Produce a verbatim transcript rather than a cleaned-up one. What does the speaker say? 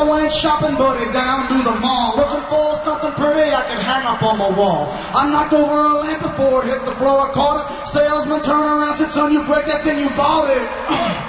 I went shopping, buddy, down to the mall, looking for something pretty I could hang up on my wall. I knocked over a lamp before it hit the floor. I caught it. Salesman turned around, said, son, you break that thing, you bought it.